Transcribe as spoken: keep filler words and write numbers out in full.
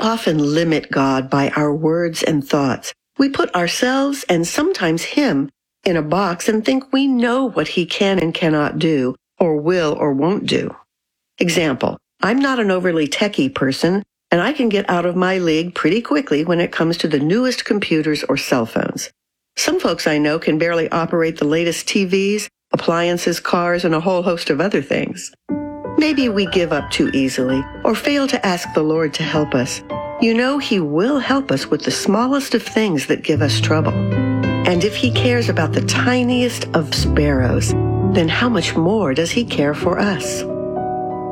often limit God by our words and thoughts. We put ourselves and sometimes Him in a box and think we know what He can and cannot do, or will or won't do. Example, I'm not an overly techie person, and I can get out of my league pretty quickly when it comes to the newest computers or cell phones. Some folks I know can barely operate the latest T Vs, appliances, cars, and a whole host of other things. Maybe we give up too easily or fail to ask the Lord to help us. You know, He will help us with the smallest of things that give us trouble. And if He cares about the tiniest of sparrows, then how much more does He care for us?